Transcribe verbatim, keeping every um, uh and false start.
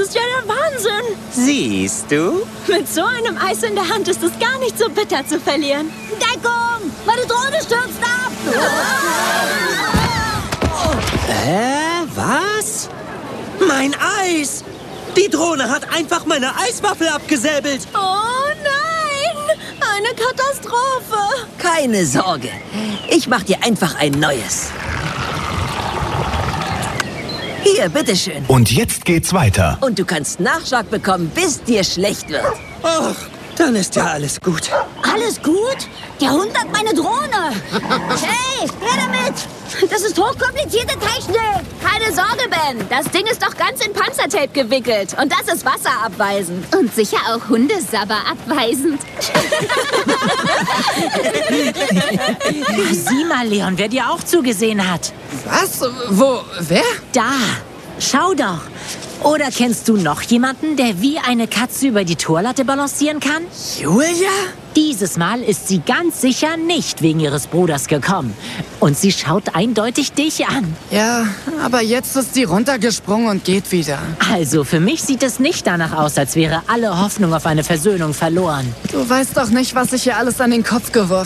ist ja der Wahnsinn. Siehst du? Mit so einem Eis in der Hand ist es gar nicht so bitter zu verlieren. Deckung! Meine Drohne stürzt ab! Hä? Was? Mein Eis! Die Drohne hat einfach meine Eiswaffel abgesäbelt. Oh nein! Eine Katastrophe! Keine Sorge. Ich mach dir einfach ein neues. Hier, bitteschön. Und jetzt geht's weiter. Und du kannst Nachschlag bekommen, bis dir schlecht wird. Ach, dann ist ja alles gut. Alles gut? Der Hund hat meine Drohne. Hey, her damit! Das ist hochkomplizierte Technik. Keine Sorge, Ben. Das Ding ist doch ganz in Panzertape gewickelt. Und das ist wasserabweisend. Und sicher auch Hundesabber abweisend. Sieh mal, Leon, wer dir auch zugesehen hat. Was? Wo? Wer? Da, schau doch. Oder kennst du noch jemanden, der wie eine Katze über die Torlatte balancieren kann? Julia? Dieses Mal ist sie ganz sicher nicht wegen ihres Bruders gekommen. Und sie schaut eindeutig dich an. Ja, aber jetzt ist sie runtergesprungen und geht wieder. Also für mich sieht es nicht danach aus, als wäre alle Hoffnung auf eine Versöhnung verloren. Du weißt doch nicht, was ich ihr alles an den Kopf geworfen